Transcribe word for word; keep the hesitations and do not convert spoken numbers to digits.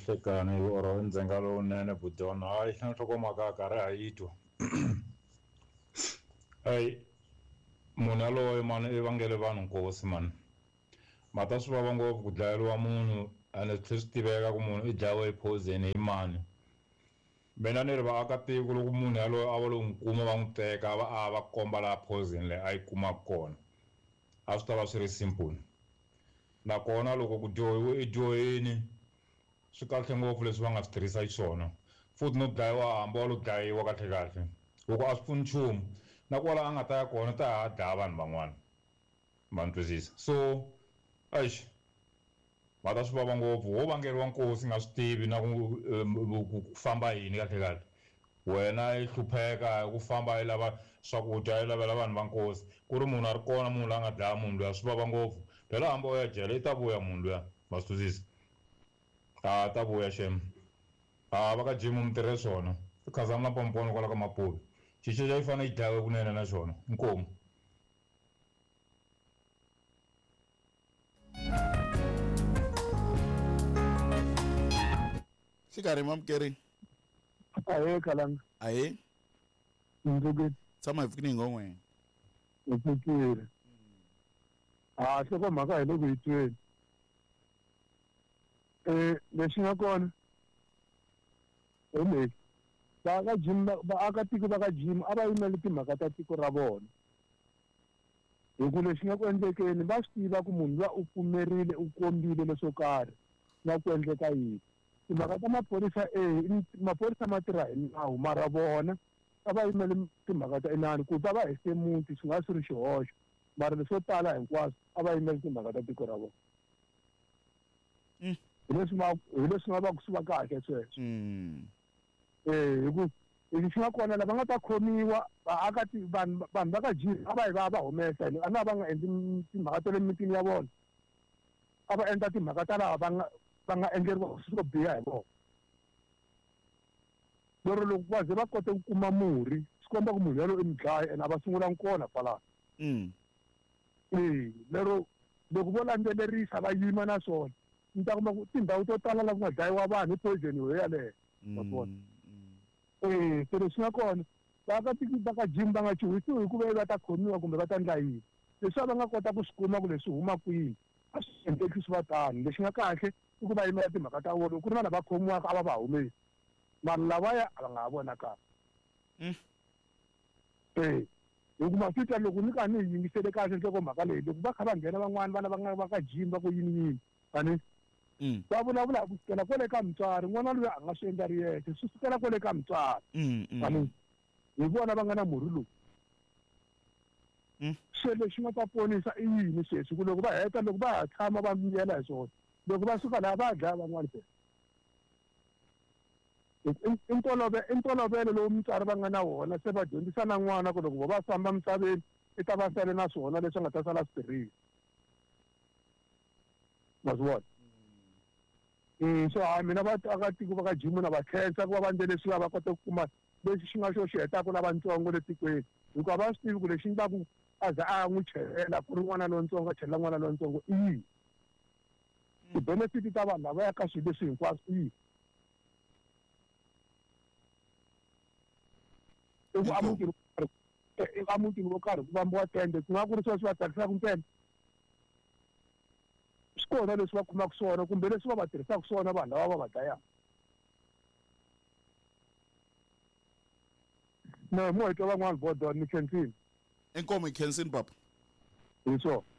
Hlekani oro ndzhenga lowunene budona hayi na nhlokomhaka karhi a yi twa hayi munhu yaloye mani i vangele vanhu nkosi mani ma ta swi vava ngopfu ku dlayeriwa munhu ene swi tlhela swi tiveka ku munhu i dlayiwe hi poison hi mani mina ni ri vaakatiko loko munhu yaloye a va lo n'wi kuma va n'wi teka va a va komba laha poison leyi a yi kumaka kona a swi ta va swi ri simple nakona loko ku dyohiwe i dyohini swi kahle ngopfu leswi va nga swi tirhisa xiswona futhi no dlayiwa hambi wa lo dlayiwa kahle kahle loko a swi pfuni nchumu na kwala a nga ta ya kona ta ha dlaya vanhu van'wana ma ni twisisa so eish va ta swi vava ngopfu wo vangeriwa nkosi nga swi tivi na ku famba yini kahle kahle wena i hlupheka hi ku famba i lava swakudya i lavela vanhu va nkosi ku ri munhu a ri kona munhu la nga dlaya munhu luya swi vava ngopfu phela hambi u ya jele i ta vuya munhu luya ma swi twisisa a ta vuya shem a va ka jimu mi tirhe swona i khazama na pomponi kwala ka mapuvi xixexa yi fanele yi dlayiwe kunene na xona inkomu Xikari mamkeri. Aye kalanga. Aye. Nduke. Tshama hi fikini ngongwe. Ufikile. Ah, hloko mhaka hi loko hi tweni. Eh, lexi nga kona. Ene va ka gym vaakatiko va ka gym a va yimele timhaka ta tiko ra vona. Hikuva lexi nga ku endlekeni va swi tiva ku munhu luya u pfumerile u kombile leswo karhi na ku endleka yini. Timhaka ta maphorisa eh maphorisa ma tirha hi nawu mara vona a va yimele timhaka ta inani ku va va heste muti swi nga swi ri xihoxo mara leswo tala hinkwaswo a va yimele timhaka ta tiko ra vona. Hi leswi ma hi leswi nga va ku swi va kahle sweswo. Eh hi ku lexi nga kona lava nga ta khomiwa vaakati vanhu vanhu va ka jima a va yi va va humesa a na va nga endli timhaka ta le mitini ya vona a va endla timhaka ta laha va nga va nga endleriwa swo biha hi vona lero loko va ze va kota ku kuma murhi swi komba ku munhu yaloye i mudlayi ene a va sungula kona kwalaho eh lero loko vo landzelerisa va yima na swona ni ta kuma ku tindhawu to tala la ku nga dlayiwa vanhu hi poison yo yaleyo ma vona eh se leswi nga kona vaakatiko va ka jim va nga chuhisiwi hikuva va ta khomiwa kumbe va ta endla yini leswi va nga kota ku swi kuma ku leswi huma kwini a swi endleki swi va tani lexi nga kahle i ku va yimela timhaka ta vona ku ri na lava khomiwaka a va va humesi vanhu lavaya a va nga ha vona kahle eh hi kuma fita loko ni ka ni hi yingisele kahle nhloko mhaka leyi loko va kha va nghena van'wani vana va nga va ka jim va ku yini yini kani va vulavula ku sukela kwale ka mutswari n'wana loyi a nga swi endla ri yexe swi sukela kwale ka mutswari kani hi vona va nga na murhi lowu se lexi nga ta ponisa i yini sweswi ku loko va heta loko va ha tshama va miyela hi swona loko va suka laha va dlaya van'wana phela i ntolovelo i ntolovelo lowu mutswari va nga na wona se va dyondzisa na n'wana ku loko vo va famba misaveni i ta va sele na swona leswi nga ta sala swi tirhisa ma swi vona so hayi mina vaakatiko va ka jimu na va khensa ku va va endle leswi va kota ku kuma lexi xi nga xo xi hetaka lavatsongo le tikweni hikuva va swi tivi ku lexi endlaku a za a n'wi chelela ku ri n'wana lontsongo a chelela n'wana lontsongo i yini ti-benefit ta vanhu lava ya ka swilo leswi hinkwaswo i yini i ku amukini i amukini wo karhi ku vambiwa tende ku nga ku ri sweswi va tsakisaka ntende swi kona leswi va kumaka swona kumbe leswi va va tirhisaka swona vanhu lava va va dlayaka no mo hi twa van'wana bodon ni khensini Enkomo i khensini papa hi swona